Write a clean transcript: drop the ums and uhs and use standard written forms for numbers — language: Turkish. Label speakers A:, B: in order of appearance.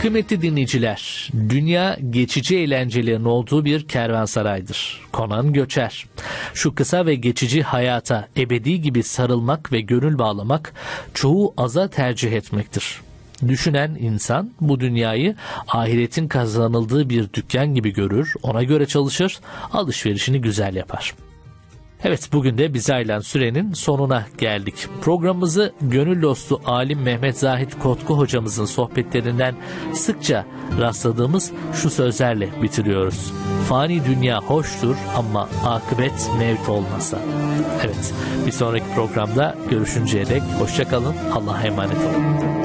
A: Kıymetli dinleyiciler, dünya geçici eğlencelerin olduğu bir kervansaraydır. Konan göçer. Şu kısa ve geçici hayata ebedi gibi sarılmak ve gönül bağlamak çoğu aza tercih etmektir. Düşünen insan bu dünyayı ahiretin kazanıldığı bir dükkan gibi görür, ona göre çalışır, alışverişini güzel yapar. Evet, bugün de bize ayrılan sürenin sonuna geldik. Programımızı gönül dostu alim Mehmet Zahit Kotku hocamızın sohbetlerinden sıkça rastladığımız şu sözlerle bitiriyoruz. Fani dünya hoştur ama akıbet mevt olmasa. Evet, bir sonraki programda görüşünceye dek hoşça kalın, Allah'a emanet olun.